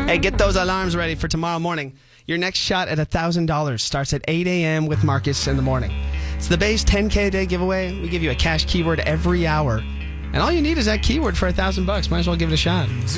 Hey, get those alarms ready for tomorrow morning. Your next shot at $1,000 starts at 8 a.m. with Marcus in the morning. It's the base 10K a day giveaway. We give you a cash keyword every hour. And all you need is that keyword for $1,000. Might as well give it a shot.